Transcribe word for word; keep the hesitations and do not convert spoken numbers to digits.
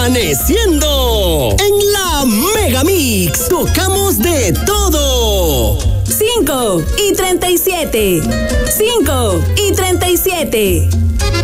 Amaneciendo en la Mega Mix. Tocamos de todo. cinco y treinta y siete. cinco y treinta y siete.